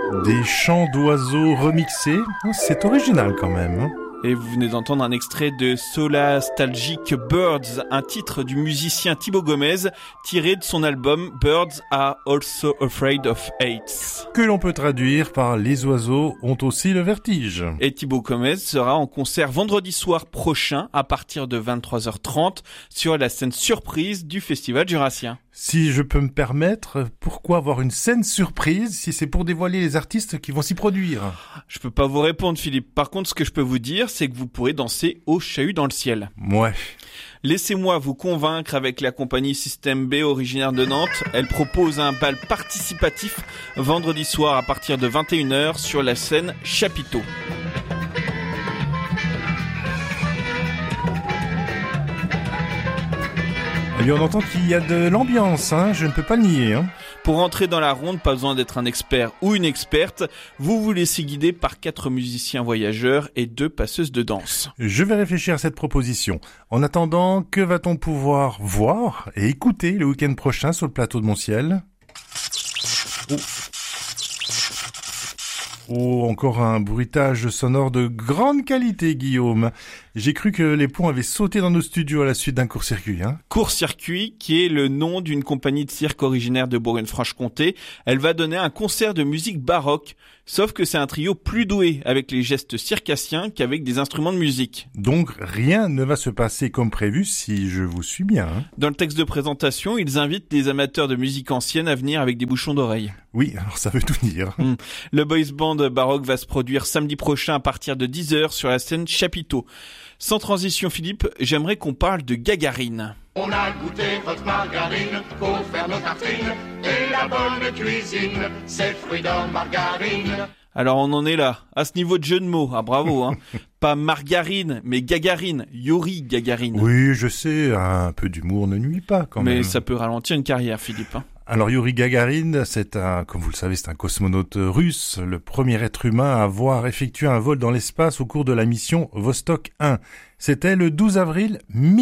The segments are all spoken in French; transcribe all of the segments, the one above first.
Des chants d'oiseaux remixés, c'est original quand même. Hein. Et vous venez d'entendre un extrait de Solastalgic Birds, un titre du musicien Thibaut Gomez, tiré de son album Birds Are Also Afraid of Heights. Que l'on peut traduire par Les oiseaux ont aussi le vertige. Et Thibaut Gomez sera en concert vendredi soir prochain à partir de 23h30 sur la scène surprise du Festival Jurassien. Si je peux me permettre, pourquoi avoir une scène surprise si c'est pour dévoiler les artistes qui vont s'y produire ? Je peux pas vous répondre, Philippe. Par contre, ce que je peux vous dire, c'est que vous pourrez danser au chahut dans le ciel. Ouais. Laissez-moi vous convaincre avec la compagnie Système B originaire de Nantes. Elle propose un bal participatif vendredi soir à partir de 21h sur la scène Chapiteau. Et on entend qu'il y a de l'ambiance, hein, je ne peux pas le nier. Hein. Pour entrer dans la ronde, pas besoin d'être un expert ou une experte. Vous vous laissez guider par 4 musiciens voyageurs et 2 passeuses de danse. Je vais réfléchir à cette proposition. En attendant, que va-t-on pouvoir voir et écouter le week-end prochain sur le plateau de Montciel ? Oh, encore un bruitage sonore de grande qualité, Guillaume. J'ai cru que les ponts avaient sauté dans nos studios à la suite d'un court-circuit. Hein. Court-circuit, qui est le nom d'une compagnie de cirque originaire de Bourgogne-Franche-Comté. Elle va donner un concert de musique baroque. Sauf que c'est un trio plus doué avec les gestes circassiens qu'avec des instruments de musique. Donc rien ne va se passer comme prévu si je vous suis bien. Hein. Dans le texte de présentation, ils invitent des amateurs de musique ancienne à venir avec des bouchons d'oreilles. Oui, alors ça veut tout dire. Le boys band baroque va se produire samedi prochain à partir de 10h sur la scène Chapiteau. Sans transition, Philippe, j'aimerais qu'on parle de Gagarine. On a goûté votre margarine pour faire nos tartines et la bonne cuisine, c'est fruits d'or margarine. Alors on en est là, à ce niveau de jeu de mots, bravo. Hein. Pas margarine, mais Gagarine, Yuri Gagarin. Oui, je sais, un peu d'humour ne nuit pas quand même. Mais ça peut ralentir une carrière, Philippe. Hein. Alors Yuri Gagarin, comme vous le savez, c'est un cosmonaute russe, le premier être humain à avoir effectué un vol dans l'espace au cours de la mission Vostok 1. C'était le 12 avril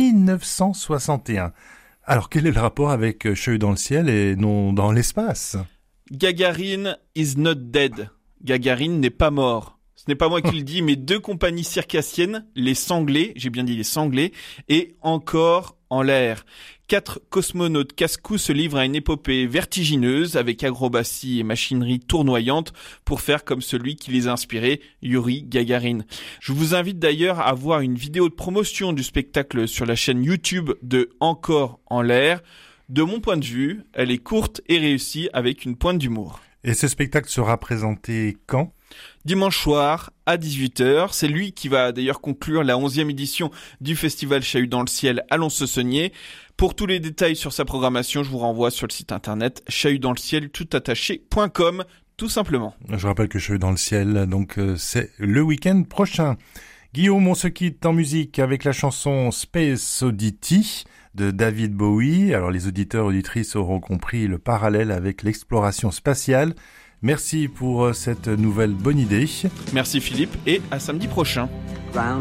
1961. Alors quel est le rapport avec Chahut dans le ciel et non dans l'espace ? Gagarin is not dead. Gagarin n'est pas mort. Ce n'est pas moi qui le dis, mais 2 compagnies circassiennes, les Sanglés, j'ai bien dit les Sanglés, et Encore en l'air. 4 cosmonautes casse-cou se livrent à une épopée vertigineuse avec acrobatie et machinerie tournoyante pour faire comme celui qui les a inspirés, Yuri Gagarin. Je vous invite d'ailleurs à voir une vidéo de promotion du spectacle sur la chaîne YouTube de Encore en l'air. De mon point de vue, elle est courte et réussie avec une pointe d'humour. Et ce spectacle sera présenté quand ? Dimanche soir à 18h. C'est lui qui va d'ailleurs conclure la 11e édition du festival Chahut dans le ciel à Lons-le-Saunier. Pour tous les détails sur sa programmation, je vous renvoie sur le site internet chahutdansleciel.com tout simplement. Je rappelle que Chahut dans le ciel, donc c'est le week-end prochain. Guillaume, on se quitte en musique avec la chanson Space Oddity de David Bowie. Alors les auditeurs, auditrices auront compris le parallèle avec l'exploration spatiale. Merci pour cette nouvelle bonne idée. Merci Philippe et à samedi prochain.